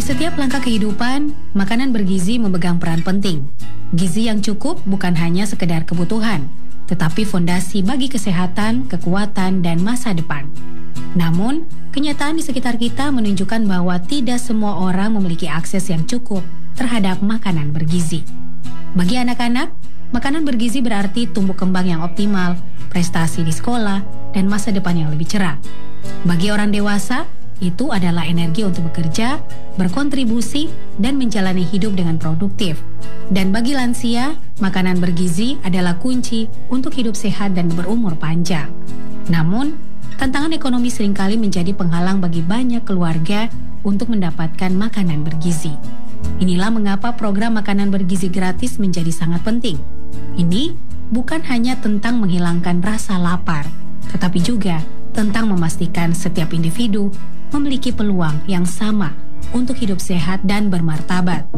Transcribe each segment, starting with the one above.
setiap langkah kehidupan, makanan bergizi memegang peran penting. Gizi yang cukup bukan hanya sekedar kebutuhan, tetapi fondasi bagi kesehatan, kekuatan, dan masa depan. Namun, kenyataan di sekitar kita menunjukkan bahwa tidak semua orang memiliki akses yang cukup terhadap makanan bergizi. Bagi anak-anak, makanan bergizi berarti tumbuh kembang yang optimal, prestasi di sekolah, dan masa depan yang lebih cerah. Bagi orang dewasa, itu adalah energi untuk bekerja, berkontribusi, dan menjalani hidup dengan produktif. Dan bagi lansia, makanan bergizi adalah kunci untuk hidup sehat dan berumur panjang. Namun, tantangan ekonomi seringkali menjadi penghalang bagi banyak keluarga untuk mendapatkan makanan bergizi. Inilah mengapa program makanan bergizi gratis menjadi sangat penting. Ini bukan hanya tentang menghilangkan rasa lapar, tetapi juga tentang memastikan setiap individu memiliki peluang yang sama untuk hidup sehat dan bermartabat.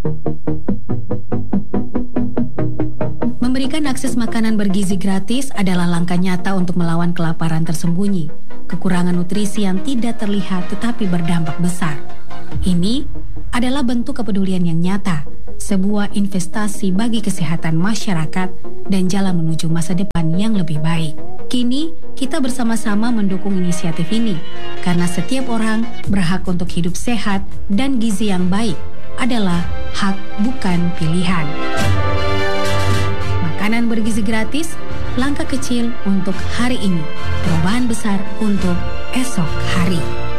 Memberikan akses makanan bergizi gratis adalah langkah nyata untuk melawan kelaparan tersembunyi, kekurangan nutrisi yang tidak terlihat tetapi berdampak besar. Ini adalah bentuk kepedulian yang nyata, sebuah investasi bagi kesehatan masyarakat dan jalan menuju masa depan yang lebih baik. Kini, kita bersama-sama mendukung inisiatif ini, karena setiap orang berhak untuk hidup sehat dan gizi yang baik adalah hak bukan pilihan. Makanan bergizi gratis, langkah kecil untuk hari ini, perubahan besar untuk esok hari.